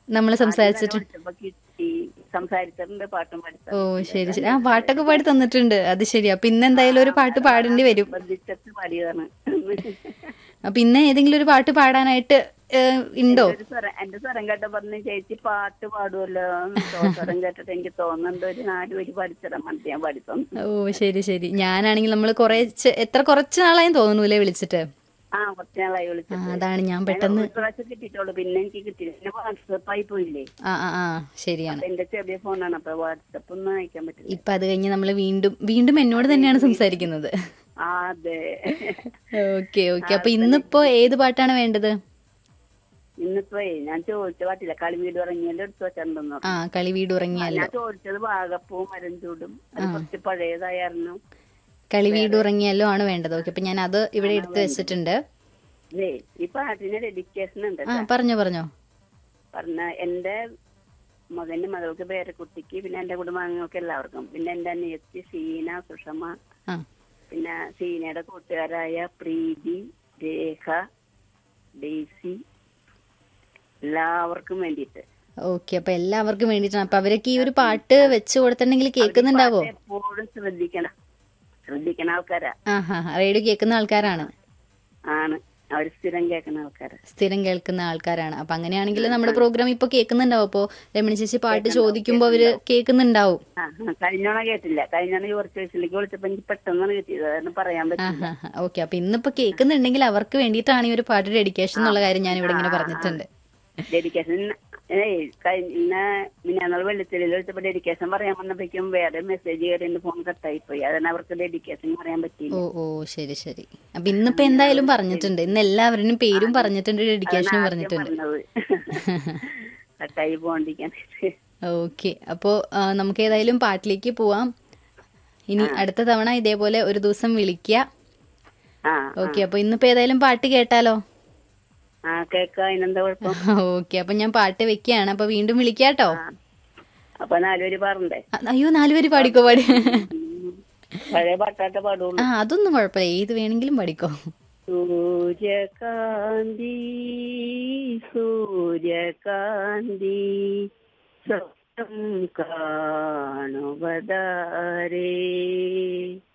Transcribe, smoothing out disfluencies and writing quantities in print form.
നമ്മൾ ആദ്യം തന്നെ സംസാരിച്ചിട്ട്. വിളിച്ചപ്പോ കിട്ടി. സംസാരിച്ചിട്ടുണ്ട്, പാട്ടും പാടി ഓ തന്നിട്ടുണ്ട്. ശരി എല്ലാം ശരി. ആ തന്നിട്ടുണ്ട്. പാട്ടൊക്കെ പാടി തന്നിട്ടുണ്ട്, അത് ശരി. അപ്പൊ ഇന്ന് എന്തായാലും ഒരു പാട്ട് മേഡം പാടേണ്ടി പറഞ്ഞാൽ വരും. നിർബന്ധിച്ചിട്ട് പാടിയതാണ്. അപ്പൊ ഇന്ന് ഏതെങ്കിലും ഒരു പാട്ട് പാടാനായിട്ട് ഉണ്ടോ? എന്റെ സ്വരം കേട്ട പറഞ്ഞു, ചേച്ചി പാട്ട് പാടുമല്ലോ. സ്വരം കേട്ടിട്ട് എനിക്ക് തോന്നുന്നുണ്ട് ഒരു 4 വരി പാടിത്തരാൻ പറഞ്ഞിട്ട് ഞാൻ പാടി തന്നു. ഓ ശരി ശരി. ഞാനാണെങ്കിൽ നമ്മൾ കുറച്ച് നാളായി തോന്നൂലേ വിളിച്ചിട്ട്. കുറച്ച് നാളായി ആ വിളിച്ചിട്ട്. അതാണ് ഞാൻ ഞാൻ പെട്ടെന്ന്. ഒരു പ്രാവശ്യം കിട്ടിയിട്ടുള്ളൂ, പിന്നെ എനിക്ക് കിട്ടിയില്ല. പിന്നെ വാട്സപ്പ് ആയി പോയില്ലേ. ആ ആ ആ ശരിയാണ്. അപ്പൊ എന്റെ ചെറിയ ഫോണാണ്, അപ്പൊ വാട്സപ്പ് ഒന്നും അയക്കാൻ പറ്റില്ല. ഇപ്പൊ അത് കഴിഞ്ഞ് നമ്മൾ വീണ്ടും വീണ്ടും എന്നോട് അത് തന്നെയാണ് വീണ്ടും സംസാരിക്കുന്നത്. അതെ. Okay okay. അപ്പൊ ആൾത്തന്നെ ഇന്നിപ്പോ എനിക്ക് ഏത് പാട്ടാണ് വേണ്ടത്? ഇന്നിപ്പോ ഞാൻ ചോദിച്ച പാട്ടില്ല, കളി വീട് ഇറങ്ങിയാലും എടുത്തു വെച്ചിട്ടുണ്ടെന്ന് ആ പറഞ്ഞു. കളി വീട് ഞാൻ ഉറങ്ങിയല്ലോ. ചോദിച്ചത് വാഗപ്പൂവും മരഞ്ചൂടും. അത് ആ കുറച്ച് പഴയതായിരുന്നു. കളി വീട് വേറെ ഉറങ്ങിയല്ലോ ആണ് വേണ്ടത്. ഓക്കെ, അപ്പൊ ഞാൻ അത് ഇവിടെ ആണ് എടുത്ത് വേണ്ടത്. വെച്ചിട്ടുണ്ട്. ഈ പാട്ടിന് ഡെഡിക്കേഷൻ ഉണ്ട് ആ കേട്ടാ. പറഞ്ഞോ പറഞ്ഞോ. പറഞ്ഞ എന്റെ മകന്റെ മകൾക്ക്, പേരക്കുട്ടിക്ക്, പിന്നെ എന്റെ കുടുംബാംഗങ്ങൾക്ക് എല്ലാവർക്കും, പിന്നെ എന്റെ അനിയത്തി സീന, സുഷമ, ആ പിന്നെ സീനയുടെ കൂട്ടുകാരായ പ്രീതി, രേഖ, ഡെയ്സി, എല്ലാവർക്കും വേണ്ടിയിട്ട്. ഓക്കെ, അപ്പൊ എല്ലാവർക്കും വേണ്ടിയിട്ടാണ്. അപ്പൊ അവരൊക്കെ ഈ ഒരു പാട്ട് വെച്ച് കൊടുത്തിട്ടുണ്ടെങ്കിൽ അവർ ഈ കേൾക്കുന്നുണ്ടാവോ? പാട്ട് എപ്പോഴും ശ്രദ്ധിക്കണ ആൾക്കാരാ. ആഹാ, റേഡിയോ കേൾക്കുന്ന ആൾക്കാരാണ്. ആണ്, അവർ സ്ഥിരം കേൾക്കുന്ന ആൾക്കാരാ. സ്ഥിരം കേൾക്കുന്ന ആൾക്കാരാണ്. അപ്പൊ അങ്ങനെയാണെങ്കിൽ നമ്മുടെ പ്രോഗ്രാം ഇപ്പൊ കേൾക്കുന്നുണ്ടാവും. അപ്പൊ രമണി ചേച്ചി പാട്ട് കേൾക്കുന്നുണ്ടാവും, ചോദിക്കുമ്പോ അവര് കേൾക്കുന്നുണ്ടാവും. കേൾക്കുന്നുണ്ടാവും. കഴിഞ്ഞോണ കേട്ടില്ല. കഴിഞ്ഞോണ കുറച്ച് വയസ്സിലേക്ക് വിളിച്ചപ്പോ എനിക്ക് പെട്ടെന്നാണ് കിട്ടിയത്, അതൊന്നും പറയാൻ പറ്റില്ല. ആഹാ ഓക്കെ. അപ്പൊ ഇന്നിപ്പോ കേൾക്കുന്നുണ്ടെങ്കിൽ അവർക്ക് വേണ്ടിയിട്ടാണ് ഈ ഒരു പാട്ട് ഡെഡിക്കേഷൻ ആ എന്നുള്ള കാര്യം ഞാൻ ആ ഇവിടെ ഇങ്ങനെ ആ ആ പറഞ്ഞിട്ടുണ്ട്. ഡെഡിക്കേഷൻ. കഴിഞ്ഞ മിനിഞ്ഞാന്ന് വെള്ളിത്തിരിയിൽ വിളിച്ചപ്പോ ഡെഡിക്കേഷൻ പറയാൻ വന്നപ്പോഴേക്കും വേറെ മെസ്സേജ് കയറി എന്റെ ഫോൺ കട്ടായി പോയി. അതാണ് അവർക്ക് ഡെഡിക്കേഷൻ പറയാൻ ഓ പറ്റിയില്ല. ഓ ശരി ശരി. അപ്പൊ ഇന്നിപ്പോ അങ്ങനെ അവള് എന്തായാലും ശരി. പറഞ്ഞിട്ടുണ്ട്. ഇന്ന് എല്ലാവരുടെയും പേരും ആണ്, പറഞ്ഞിട്ടുണ്ട്, അതാണ് ഡെഡിക്കേഷനും ആദ്യം പറഞ്ഞിട്ടുണ്ട്. പറഞ്ഞത്. കട്ടായി പോണ്ടിരിക്കാൻ. ഓക്കെ, അപ്പോ നമുക്ക് ഏതായാലും പാട്ടിലേക്ക് പോവാം. ഇനി ആ അടുത്ത തവണ ഇതേപോലെ ഒരു ദിവസം വിളിക്കുക. ആ ആ ഓക്കെ, അപ്പൊ ഇന്നിപ്പോ ഏതായാലും പാട്ട് കേട്ടാലോ? കേക്ക, അതിനെന്താ കുഴപ്പം. ഓക്കെ, അപ്പൊ ഞാൻ പാട്ട് വെക്കുകയാണ്. അപ്പൊ വീണ്ടും വിളിക്കാട്ടോ. ആ അപ്പൊ 4 വരി പാടണ്ടേ? അയ്യോ, 4 വരി പാടിക്കോ പാടി. ഉം. പഴയ പാട്ടായിട്ട് പാടുള്ളൂ. അതൊന്നും കുഴപ്പമില്ല, ഏത് വേണമെങ്കിലും പാടിക്കോ. സൂര്യകാന്തി സൂര്യകാന്തി സ്വപ്നം കാണുവതാരേ